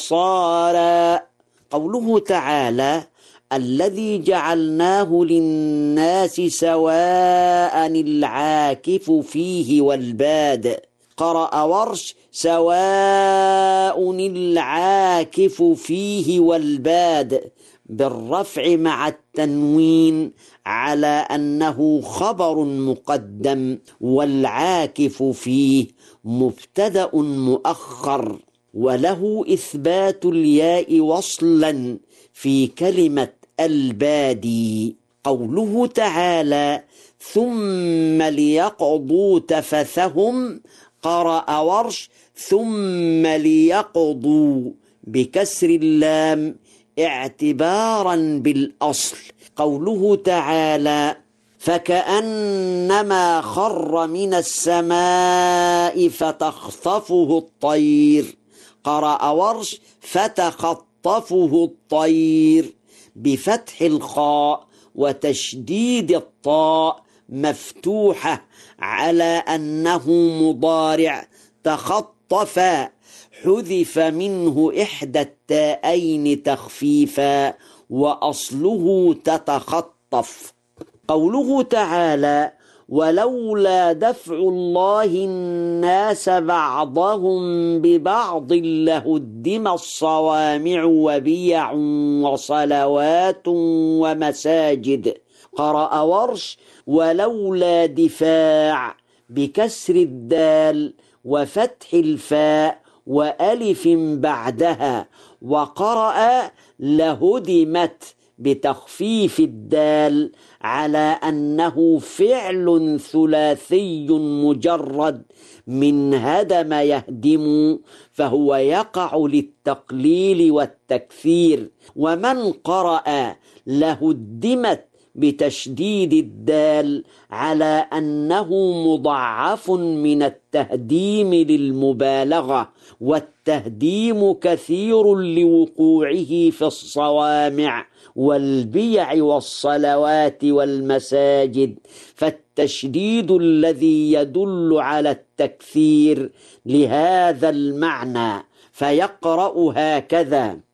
أبصارا. قوله تعالى: الذي جعلناه للناس سواء العاكف فيه والباد. قرأ ورش: سواء العاكف فيه والباد، بالرفع مع التنوين على أنه خبر مقدم، والعاكف فيه مبتدأ مؤخر، وله إثبات الياء وصلا في كلمة البادي. قوله تعالى: ثم ليقضوا تفثهم. قرأ ورش: ثم ليقضوا بكسر اللام اعتبارا بالأصل. قوله تعالى: فكأنما خر من السماء فتخطفه الطير. قرأ ورش: فتخطفه الطير بفتح الخاء وتشديد الطاء مفتوحة على أنه مضارع. تخطف حذف منه إحدى التاءين تخفيفا، وأصله تتخطف. قوله تعالى: ولولا دفع الله الناس بعضهم ببعض لهدم الصوامع وبيع وصلوات ومساجد. قرأ ورش: ولولا دفاع بكسر الدال وفتح الفاء وألف بعدها. وقرأ: لهدمت بتخفيف الدال على أنه فعل ثلاثي مجرد من هدم يهدم، فهو يقع للتقليل والتكثير. ومن قرأ لهدمت بتشديد الدال على أنه مضاعف من التهديم للمبالغة، والتهديم كثير لوقوعه في الصوامع والبيع والصلوات والمساجد، فالتشديد الذي يدل على التكثير لهذا المعنى، فيقرأ هكذا: